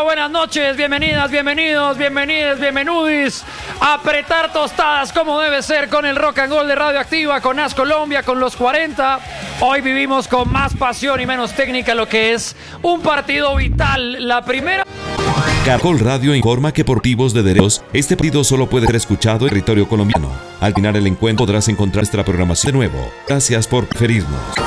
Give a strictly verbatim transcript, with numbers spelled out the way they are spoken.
Hola, buenas noches, bienvenidas, bienvenidos, bienvenidas, bienvenudis. Apretar tostadas como debe ser con el Rock and Roll de Radioactiva, con As Colombia, con los cuarenta. Hoy vivimos con más pasión y menos técnica lo que es un partido vital. La primera... Caracol Radio informa que por motivos de derechos, este partido solo puede ser escuchado en territorio colombiano. Al final el encuentro podrás encontrar nuestra programación de nuevo. Gracias por preferirnos.